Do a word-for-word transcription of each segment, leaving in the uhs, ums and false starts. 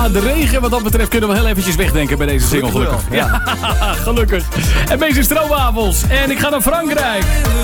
Ja, de regen wat dat betreft kunnen we heel eventjes wegdenken bij deze single, gelukkig. Ja, gelukkig. En deze stroomwafels. En ik ga naar Frankrijk.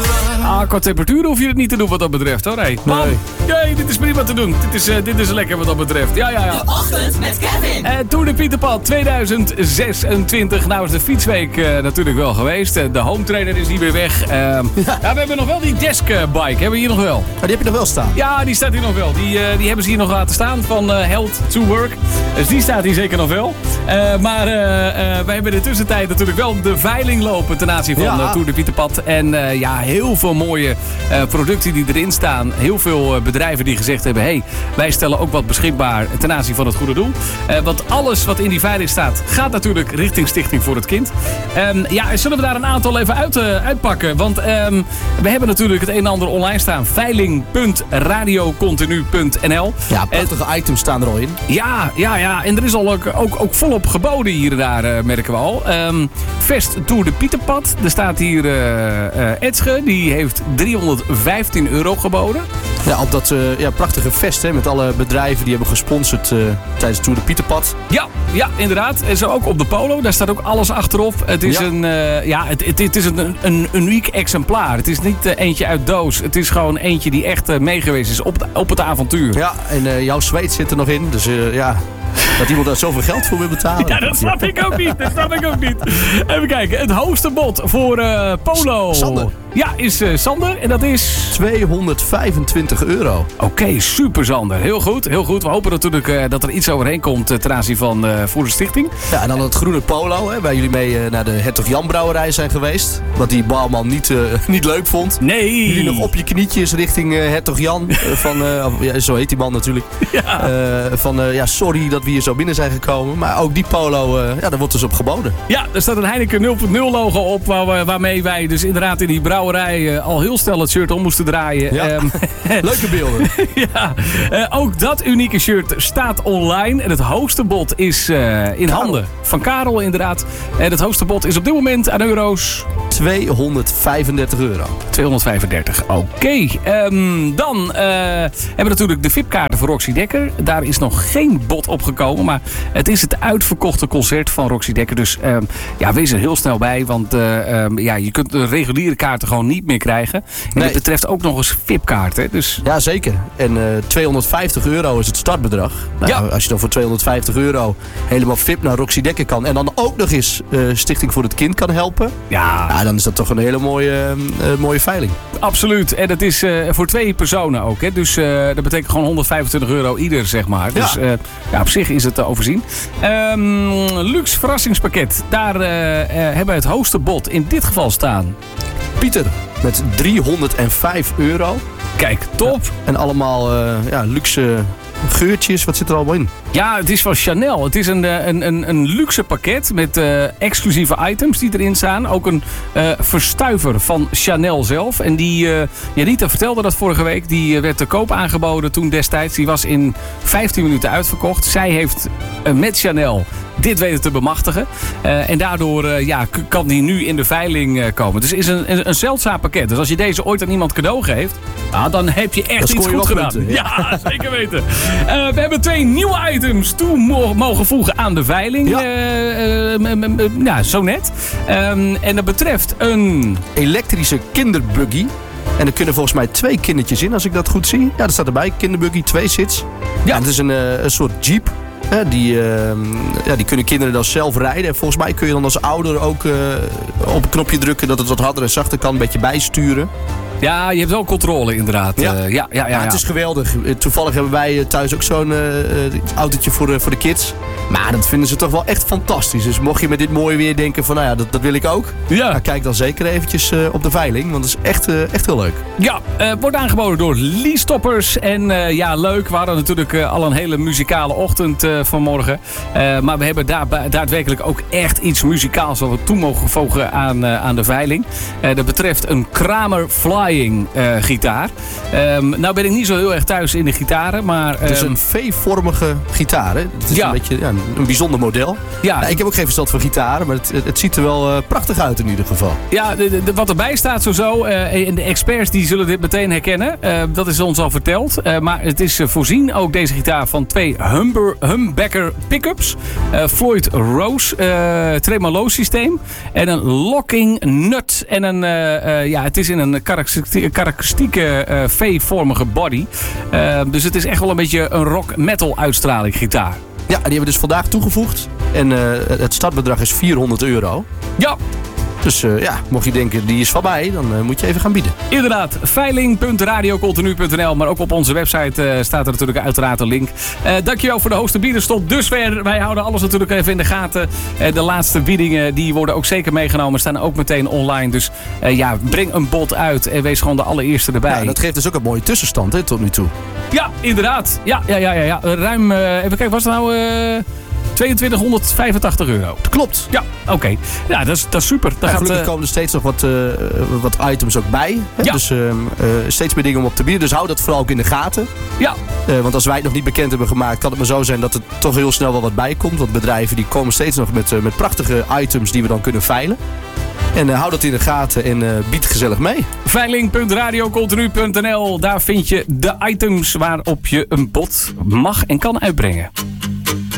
Ah, qua temperatuur hoef je het niet te doen wat dat betreft, hoor. Hey, Pam. Nee. Jee, dit is prima te doen. Dit is, uh, dit is lekker wat dat betreft. Ja, ja, ja. De ochtend met Kevin. Uh, Tour de Pieterpad tweeduizend zesentwintig. Nou is de fietsweek uh, natuurlijk wel geweest. Uh, de home trainer is hier weer weg. Uh, ja. ja, we hebben nog wel die deskbike. Hebben we hier nog wel. Maar die heb je nog wel staan? Ja, die staat hier nog wel. Die, uh, die hebben ze hier nog laten staan van uh, Health to Work. Dus die staat hier zeker nog wel. Uh, maar uh, uh, wij hebben in de tussentijd natuurlijk wel de veiling lopen ten aanzien van ja. uh, Tour de Pieterpad. En uh, ja, heel veel mooie uh, producten die erin staan. Heel veel uh, bedrijven die gezegd hebben, hey, wij stellen ook wat beschikbaar ten aanzien van het goede doel. Uh, want alles wat in die veiling staat, gaat natuurlijk richting Stichting voor het Kind. Um, ja, zullen we daar een aantal even uit, uh, uitpakken? Want um, we hebben natuurlijk het een en ander online staan. veiling punt radiocontinu punt n l. Ja, prachtige uh, items staan er al in. Ja, ja, ja. En er is al ook, ook, ook volop geboden hier en daar, uh, merken we al. Um, Vest Tour de Pieterpad. Er staat hier uh, uh, Etsche. Die heeft driehonderdvijftien euro geboden. Ja, op dat uh, ja, prachtige vest, hè, met alle bedrijven die hebben gesponsord uh, tijdens Tour de Pieterpad. Ja, ja, inderdaad. En zo ook op de polo. Daar staat ook alles achterop. Het is, ja. een, uh, ja, het, het, het is een, een, een uniek exemplaar. Het is niet uh, eentje uit doos. Het is gewoon eentje die echt uh, meegeweest is op, de, op het avontuur. Ja, en uh, jouw zweet zit er nog in. Dus uh, ja... Dat iemand daar zoveel geld voor wil betalen. Ja, dat snap ik ook niet. Dat snap ik ook niet. Even kijken. Het hoogste bod voor uh, Polo. Sander. Ja, is uh, Sander. En dat is... tweehonderdvijfentwintig euro. Oké, okay, super Sander. Heel goed, heel goed. We hopen natuurlijk uh, dat er iets overheen komt uh, ten aanzien van uh, voor de stichting. Ja, en dan het groene Polo. Hè, waar jullie mee uh, naar de Hertog Jan brouwerij zijn geweest. Wat die bouwman niet, uh, niet leuk vond. Nee. Jullie nog op je knietjes richting uh, Hertog Jan. Uh, van, uh, ja, zo heet die man natuurlijk. Ja. Uh, van uh, ja, sorry dat we hier zo binnen zijn gekomen. Maar ook die Polo, uh, ja, daar wordt dus op geboden. Ja, er staat een Heineken nul punt nul logo op. Waar, waarmee wij dus inderdaad in die brouwerij uh, al heel snel het shirt om moesten draaien. Ja. Um, Leuke beelden. Ja, uh, ook dat unieke shirt staat online. En het hoogste bod is uh, in Karel. handen van Karel inderdaad. En het hoogste bod is op dit moment aan euro's... tweehonderdvijfendertig euro. tweehonderdvijfendertig, oké. Okay. Um, dan uh, hebben we natuurlijk de V I P-kaarten voor Roxy Dekker. Daar is nog geen bod op gekomen. Maar het is het uitverkochte concert van Roxy Dekker. Dus um, ja, wees er heel snel bij. Want uh, um, ja, je kunt de reguliere kaarten gewoon niet meer krijgen. En nee. dit betreft ook nog eens V I P-kaarten. Dus... Ja, zeker. En uh, tweehonderdvijftig euro is het startbedrag. Nou, ja. Als je dan voor tweehonderdvijftig euro helemaal V I P naar Roxy Dekker kan. En dan ook nog eens uh, Stichting voor het Kind kan helpen. Ja. Ja, dan is dat toch een hele mooie, uh, mooie veiling. Absoluut. En dat is uh, voor twee personen ook. Hè? Dus uh, dat betekent gewoon honderdvijfentwintig euro ieder, zeg maar. Dus ja. Uh, ja, op zich is het te overzien. Um, luxe verrassingspakket. Daar uh, uh, hebben we het hoogste bod in dit geval staan. Pieter, met driehonderdvijf euro. Kijk, top. Ja, en allemaal uh, ja, luxe geurtjes. Wat zit er allemaal in? Ja, het is van Chanel. Het is een, een, een, een luxe pakket met uh, exclusieve items die erin staan. Ook een uh, verstuiver van Chanel zelf. En die, uh, Janita vertelde dat vorige week. Die uh, werd te koop aangeboden toen destijds. Die was in vijftien minuten uitverkocht. Zij heeft uh, met Chanel dit weten te bemachtigen. Uh, en daardoor uh, ja, k- kan die nu in de veiling uh, komen. Dus het is een, een, een zeldzaam pakket. Dus als je deze ooit aan iemand cadeau geeft, nou, dan heb je echt iets goed gedaan. Punten, ja. ja, zeker weten. Uh, we hebben twee nieuwe items toe mo- mogen voegen aan de veiling. Ja, uh, uh, m- m- m- ja zo net. Um, en dat betreft een elektrische kinderbuggy. En er kunnen volgens mij twee kindertjes in, als ik dat goed zie. Ja, dat staat erbij. Kinderbuggy, twee zits. Ja, en het is een, uh, een soort jeep. Ja, die, uh, ja, die kunnen kinderen dan zelf rijden. En volgens mij kun je dan als ouder ook uh, op een knopje drukken dat het wat harder en zachter kan. Een beetje bijsturen. Ja, je hebt wel controle inderdaad. Ja, uh, ja, ja, ja, ja, het is geweldig. Toevallig hebben wij thuis ook zo'n uh, autootje voor, uh, voor de kids. Maar dat vinden ze toch wel echt fantastisch. Dus mocht je met dit mooie weer denken van nou ja, dat, dat wil ik ook. Ja. Nou, kijk dan zeker eventjes uh, op de veiling. Want dat is echt, uh, echt heel leuk. Ja, uh, wordt aangeboden door Lee Stoppers. En uh, ja, leuk. We hadden natuurlijk uh, al een hele muzikale ochtend uh, vanmorgen. Uh, maar we hebben daar daadwerkelijk ook echt iets muzikaals wat we toe mogen voegen aan, uh, aan de veiling. Uh, dat betreft een Kramer Fly flying uh, gitaar. Um, nou ben ik niet zo heel erg thuis in de gitaren, maar... Um, het is een V-vormige gitaar, hè? Het is ja. een beetje ja, een bijzonder model. Ja. Nou, ik heb ook geen verstand van gitaren, maar het, het ziet er wel uh, prachtig uit in ieder geval. Ja, de, de, wat erbij staat sowieso, uh, en de experts die zullen dit meteen herkennen. Uh, dat is ons al verteld. Uh, maar het is uh, voorzien, ook deze gitaar, van twee Humber, Humbucker pickups. Uh, Floyd Rose uh, tremolo systeem. En een locking nut. En een, uh, uh, ja, het is in een karakteristieke uh, V-vormige body. Uh, dus het is echt wel een beetje een rock metal uitstraling gitaar. Ja, die hebben we dus vandaag toegevoegd. En uh, het startbedrag is vierhonderd euro. Ja. Dus uh, ja, mocht je denken, die is van mij, dan uh, moet je even gaan bieden. Inderdaad, veiling punt radiocontinu punt n l. Maar ook op onze website uh, staat er natuurlijk uiteraard een link. Uh, dankjewel voor de hoogste bieders tot dusver. Wij houden alles natuurlijk even in de gaten. Uh, de laatste biedingen die worden ook zeker meegenomen. Staan ook meteen online. Dus uh, ja, breng een bod uit en wees gewoon de allereerste erbij. Ja, dat geeft dus ook een mooie tussenstand hè, tot nu toe. Ja, inderdaad. Ja, ja, ja, ja, ja. Ruim, uh, even kijken, was het nou... Uh... tweeëntwintighonderdvijfentachtig euro. Klopt. Ja, oké. Okay. Ja, dat is, dat is super. Ja, gelukkig uh... komen er steeds nog wat, uh, wat items ook bij. Hè? Ja. Dus uh, uh, steeds meer dingen om op te bieden. Dus hou dat vooral ook in de gaten. Ja. Uh, want als wij het nog niet bekend hebben gemaakt, kan het maar zo zijn dat er toch heel snel wel wat bij komt. Want bedrijven die komen steeds nog met, uh, met prachtige items die we dan kunnen veilen. En uh, hou dat in de gaten en uh, bied gezellig mee. veiling punt radiocontinu punt n l. Daar vind je de items waarop je een bod mag en kan uitbrengen.